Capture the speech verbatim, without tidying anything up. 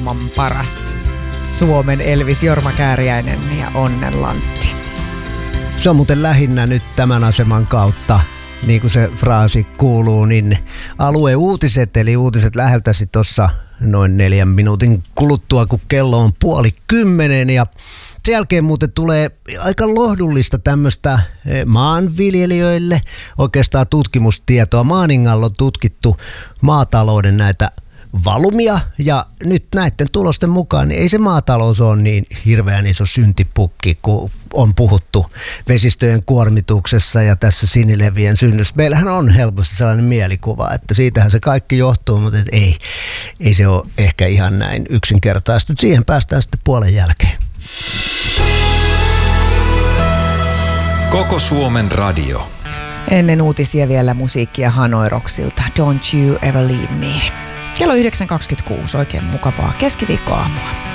maailman paras Suomen Elvis Jorma Kääriäinen ja Onnen Lantti. Se on muuten lähinnä nyt tämän aseman kautta, niin kuin se fraasi kuuluu, niin alueuutiset, eli uutiset läheltäsi tuossa noin neljän minuutin kuluttua, kun kello on puoli kymmenen, ja sen jälkeen muuten tulee aika lohdullista tämmöistä maanviljelijöille oikeastaan tutkimustietoa. Maaningalla on tutkittu maatalouden näitä valumia, ja nyt näiden tulosten mukaan niin ei se maatalous ole niin hirveän iso syntipukki, kun on puhuttu vesistöjen kuormituksessa ja tässä sinilevien synnyssä. Meillähän on helposti sellainen mielikuva, että siitähän se kaikki johtuu, mutta et ei, ei se ole ehkä ihan näin yksinkertaista. Siihen päästään sitten puolen jälkeen. Koko Suomen radio. Ennen uutisia vielä musiikkia Hanoi Rocksilta. Don't you ever leave me. Kello yhdeksän kaksikymmentäkuusi, oikein mukavaa keskiviikkoaamua.